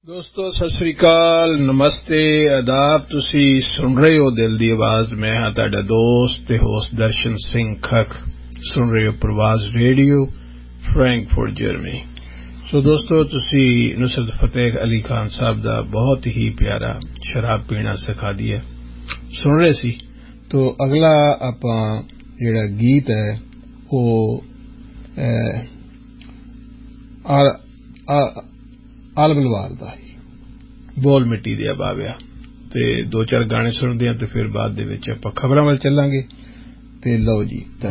ਦੋਸਤੋ ਸਤਿ ਸ੍ਰੀ ਅਕਾਲ, ਨਮਸਤੇ, ਆਦਾਬ। ਤੁਸੀਂ ਸੁਣ ਰਹੇ ਹੋ ਦਿਲ ਦੀ ਆਵਾਜ਼। ਮੈਂ ਹਾਂ ਤੁਹਾਡਾ ਦੋਸਤ ਤੇ ਹੋਸਟ ਦਰਸ਼ਨ ਸਿੰਘ ਖੱਖ। ਸੁਣ ਰਹੇ ਹੋ ਪ੍ਰਵਾਜ਼ ਰੇਡੀਓ, ਫਰੈਂਕਫਰਟ, ਜਰਮਨੀ। ਸੋ ਦੋਸਤੋ, ਤੁਸੀਂ ਨੁਸਰਤ ਫਤਿਹ ਅਲੀ ਖਾਨ ਸਾਹਿਬ ਦਾ ਬਹੁਤ ਹੀ ਪਿਆਰਾ ਸ਼ਰਾਬ ਪੀਣਾ ਸਿਖਾ ਦਿਆ ਸੁਣ ਰਹੇ ਸੀ। ਤੋ ਅਗਲਾ ਆਪਾਂ ਜਿਹੜਾ ਗੀਤ ਹੈ ਉਹ ਆਲ ਬਲਵਾਰ ਦਾ ਬੋਲ ਮਿੱਟੀ ਦੇ ਬਾਬਿਆ ਤੇ ਦੋ ਚਾਰ ਗਾਣੇ ਸੁਣਦੇ ਹਾਂ ਤੇ ਫਿਰ ਬਾਅਦ ਦੇ ਵਿੱਚ ਆਪਾਂ ਖਬਰਾਂ ਵੱਲ ਚੱਲਾਂਗੇ। ਤੇ ਲਓ ਜੀ।